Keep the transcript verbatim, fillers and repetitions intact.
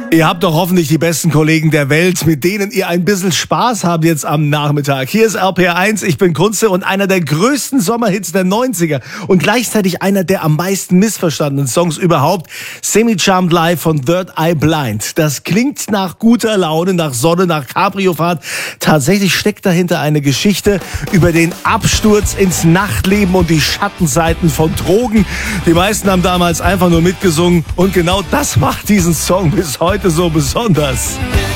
Ihr habt doch hoffentlich die besten Kollegen der Welt, mit denen ihr ein bisschen Spaß habt jetzt am Nachmittag. Hier ist R P R eins, ich bin Kunze und einer der größten Sommerhits der neunziger und gleichzeitig einer der am meisten missverstandenen Songs überhaupt. Semi-Charmed Live von Third Eye Blind. Das klingt nach guter Laune, nach Sonne, nach Cabriofahrt. Tatsächlich steckt dahinter eine Geschichte über den Absturz ins Nachtleben und die Schattenseiten von Drogen. Die meisten haben damals einfach nur mitgesungen und genau das macht diesen Song bis heute so besonders.